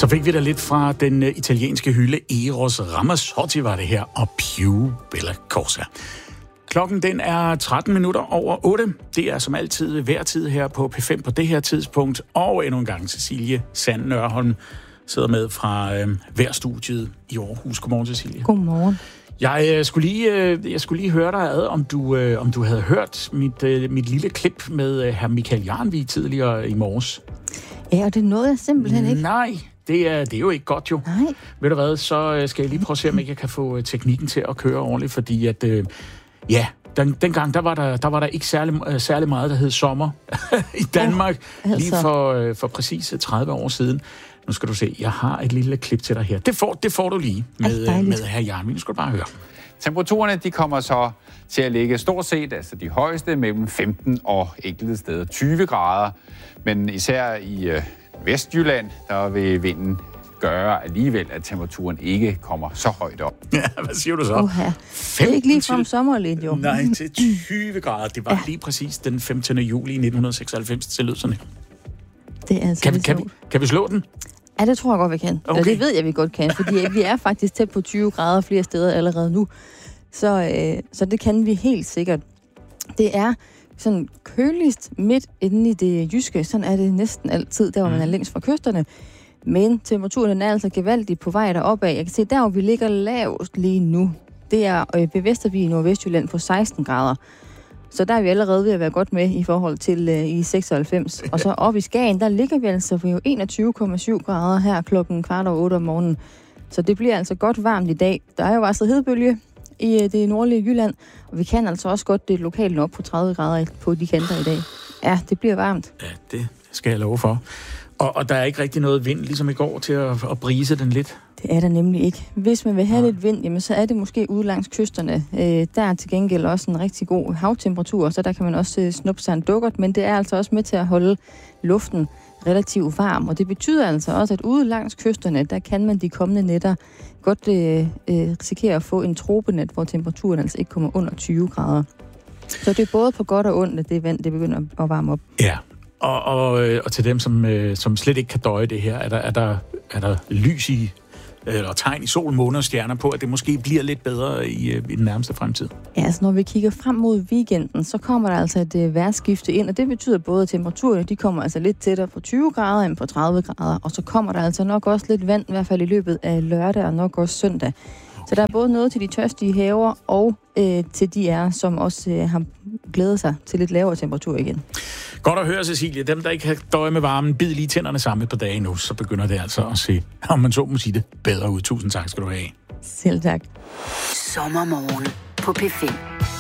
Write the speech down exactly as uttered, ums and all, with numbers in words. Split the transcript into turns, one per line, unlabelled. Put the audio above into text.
Så fik vi da lidt fra den italienske hylde Eros Ramazzotti var det her, og Più Bella Cosa. Klokken den er tretten minutter over otte. Det er som altid hver tid her på P fem på det her tidspunkt. Og endnu en gang Cecilie Sand Nørholm sidder med fra øh, værstudiet i Aarhus. Godmorgen, Cecilie.
Godmorgen.
Jeg øh, skulle lige, øh, jeg skulle lige høre dig ad, om du, øh, om du havde hørt mit, øh, mit lille klip med øh, hr. Michael Jarnvig tidligere i morges.
Ja, og det nåede jeg simpelthen ikke.
Nej, det er, det er jo ikke godt jo.
Nej.
Ved du hvad, så skal jeg lige prøve at se, om jeg kan få teknikken til at køre ordentligt, fordi at, øh, ja, den, dengang, der var der, der var der ikke særlig, særlig meget, der hed sommer i Danmark, oh, altså. Lige for, for præcis tredive år siden. Nu skal du se, jeg har et lille klip til dig her. Det får, det får du lige med, Ej, med hr. Jarnvig. Nu skal du bare høre.
Temperaturerne, de kommer så til at ligge stort set, altså de højeste, mellem femten og enkelte steder tyve grader. Men især i øh, Vestjylland, der vil vinden gøre alligevel, at temperaturen ikke kommer så højt op.
Ja, hvad siger du så?
Oha. Det er ikke lige frem sommerligt, jo.
Nej, til tyve grader. Det var ja. lige præcis den femtende juli nitten seksoghalvfems, til lød sådan her.
Det er altså
kan, vi, kan, vi, kan vi slå den?
Ja, det tror jeg godt, vi kan. Okay. Eller det ved jeg, vi godt kan, fordi vi er faktisk tæt på tyve grader flere steder allerede nu. Så, øh, så det kan vi helt sikkert. Det er sådan køligst midt inde i det jyske. Sådan er det næsten altid, der hvor man er længst fra kysterne. Men temperaturen er altså gevaldigt på vej deropad. Jeg kan se, der hvor vi ligger lavest lige nu, det er øh, ved Vestervig i Nordvestjylland på seksten grader. Så der er vi allerede ved at være godt med i forhold til øh, i seksoghalvfems. Og så oppe i Skagen, der ligger vi altså på enogtyve komma syv grader her klokken kvart over otte om morgenen. Så det bliver altså godt varmt i dag. Der er jo altså hedebølge i øh, det nordlige Jylland, og vi kan altså også godt det lokalt op på tredive grader på de kanter i dag. Ja, det bliver varmt.
Ja, det skal jeg love for. Og, og der er ikke rigtig noget vind, ligesom i går, til at, at brise den lidt?
Det er der nemlig ikke. Hvis man vil have ja. lidt vind, jamen, så er det måske ude langs kysterne. Øh, der er til gengæld også en rigtig god havtemperatur, så der kan man også øh, snuppe sig en dukkert, men det er altså også med til at holde luften relativt varm. Og det betyder altså også, at ude langs kysterne, der kan man de kommende nætter godt øh, øh, risikere at få en tropenat, hvor temperaturen altså ikke kommer under tyve grader. Så det er både på godt og ondt, at det vand det begynder at varme op.
Ja. Og, og, og til dem, som, øh, som slet ikke kan døje det her, er der, er der, er der lys i, eller tegn i sol, måne og stjerner på, at det måske bliver lidt bedre i, i den nærmeste fremtid?
Ja, altså når vi kigger frem mod weekenden, så kommer der altså et øh, vejrskifte ind, og det betyder både, at temperaturerne de kommer altså lidt tættere på tyve grader end på tredive grader, og så kommer der altså nok også lidt vand, i hvert fald i løbet af lørdag og nok også søndag. Okay. Så der er både noget til de tørstige haver og øh, til de er, som også øh, har glædet sig til lidt lavere temperatur igen.
Godt at høre, Cecilie. Dem, der ikke kan døje med varmen, bid lige tænderne sammen på dagen nu, så begynder det altså at se, om man så må sige det, bedre ud. Tusind tak skal du have.
Selv tak.
Sommermorgen på P fem.